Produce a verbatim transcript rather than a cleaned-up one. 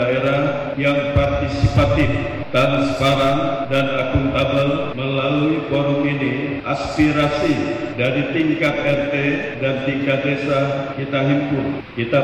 daerah yang partisipatif, transparan, dan akuntabel. Melalui forum ini, aspirasi dari tingkat R T dan tingkat desa kita himpun, kita